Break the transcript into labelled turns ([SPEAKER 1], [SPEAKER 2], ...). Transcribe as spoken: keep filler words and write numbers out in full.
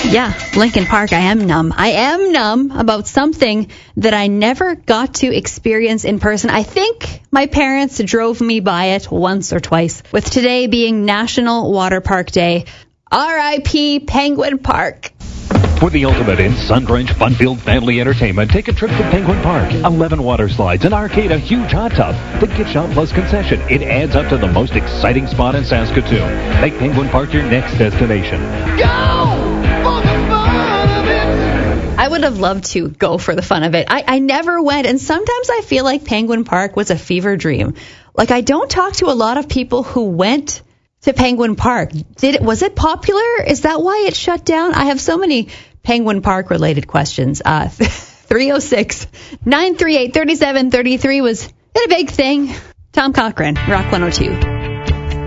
[SPEAKER 1] Yeah, Lincoln Park, I am numb. I am numb about something that I never got to experience in person. I think my parents drove me by it once or twice, with today being National Water Park Day. R I P Penguin Park.
[SPEAKER 2] For the ultimate in sun-drenched, fun-filled family entertainment, take a trip to Penguin Park. eleven water slides, an arcade, a huge hot tub, the gift shop plus concession. It adds up to the most exciting spot in Saskatoon. Make Penguin Park your next destination. Go! For the fun of it!
[SPEAKER 1] I would have loved to go for the fun of it. I, I never went, and sometimes I feel like Penguin Park was a fever dream. Like, I don't talk to a lot of people who went to Penguin Park. Did it, was it popular? Is that why it shut down? I have so many Penguin Park related questions. Uh, three oh six, nine three eight, three seven three three was it a big thing? Tom Cochran, Rock one oh two.